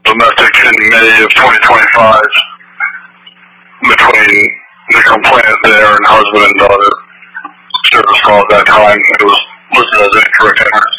domestic in May of 2025 between the complainant there and husband and daughter. Service call at that time. It was listed as incorrect address.